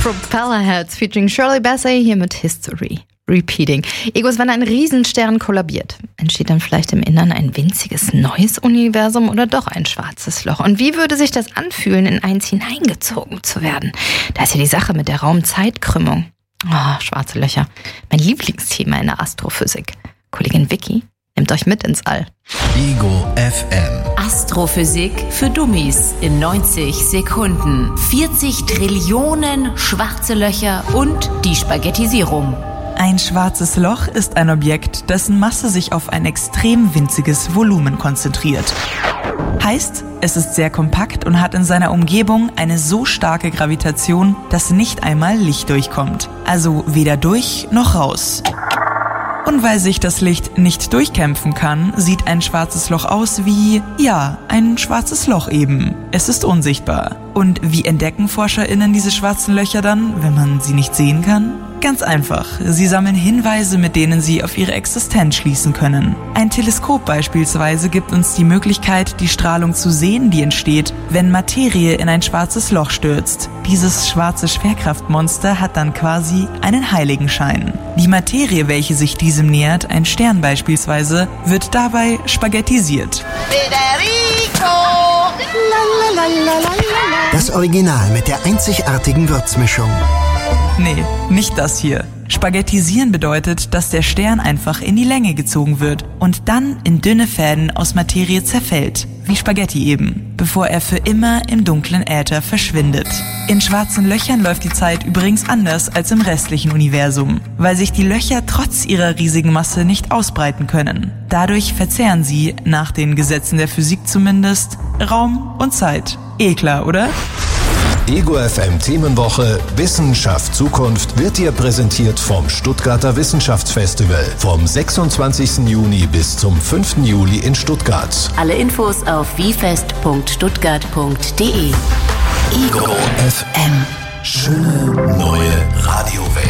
Propellerheads featuring Shirley Bassey hier mit History Repeating. Egos, wenn ein Riesenstern kollabiert, entsteht dann vielleicht im Innern ein winziges neues Universum oder doch ein schwarzes Loch? Und wie würde sich das anfühlen, in eins hineingezogen zu werden? Da ist ja die Sache mit der Raumzeitkrümmung. Schwarze Löcher. Mein Lieblingsthema in der Astrophysik. Kollegin Vicky nimmt euch mit ins All. Ego FM. Astrophysik für Dummies in 90 Sekunden. 40 Trillionen schwarze Löcher und die Spaghettisierung. Ein schwarzes Loch ist ein Objekt, dessen Masse sich auf ein extrem winziges Volumen konzentriert. Heißt, es ist sehr kompakt und hat in seiner Umgebung eine so starke Gravitation, dass nicht einmal Licht durchkommt. Also weder durch noch raus. Und weil sich das Licht nicht durchkämpfen kann, sieht ein schwarzes Loch aus wie, ein schwarzes Loch eben. Es ist unsichtbar. Und wie entdecken ForscherInnen diese schwarzen Löcher dann, wenn man sie nicht sehen kann? Ganz einfach. Sie sammeln Hinweise, mit denen sie auf ihre Existenz schließen können. Ein Teleskop beispielsweise gibt uns die Möglichkeit, die Strahlung zu sehen, die entsteht, wenn Materie in ein schwarzes Loch stürzt. Dieses schwarze Schwerkraftmonster hat dann quasi einen Heiligenschein. Die Materie, welche sich diesem nähert, ein Stern beispielsweise, wird dabei spaghettisiert. Das Original mit der einzigartigen Würzmischung. Nee, nicht das hier. Spaghettisieren bedeutet, dass der Stern einfach in die Länge gezogen wird und dann in dünne Fäden aus Materie zerfällt, wie Spaghetti eben, bevor er für immer im dunklen Äther verschwindet. In schwarzen Löchern läuft die Zeit übrigens anders als im restlichen Universum, weil sich die Löcher trotz ihrer riesigen Masse nicht ausbreiten können. Dadurch verzehren sie, nach den Gesetzen der Physik zumindest, Raum und Zeit. Klar, oder? Ego FM Themenwoche Wissenschaft Zukunft wird dir präsentiert vom Stuttgarter Wissenschaftsfestival vom 26. Juni bis zum 5. Juli in Stuttgart. Alle Infos auf wiefest.stuttgart.de. Ego FM. Schöne neue Radiowelt.